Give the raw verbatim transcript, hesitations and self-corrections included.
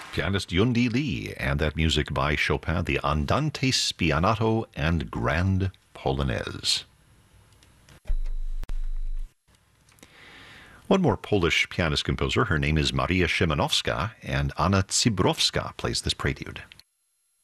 Pianist Yundi Lee, and that music by Chopin, the Andante Spianato and Grand Polonaise. One more Polish pianist-composer. Her name is Maria Szymanowska, and Anna Zybrowska plays this prelude.